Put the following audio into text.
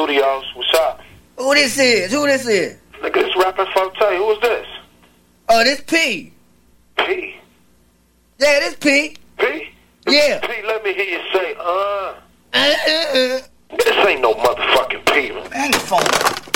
Studios. What's up? Who this is? Nigga, this Rapping Forte. Who is this? Oh, this P. P? Yeah, this P. P? Yeah. P, let me hear you say, This ain't no motherfucking P, man. Hang the phone.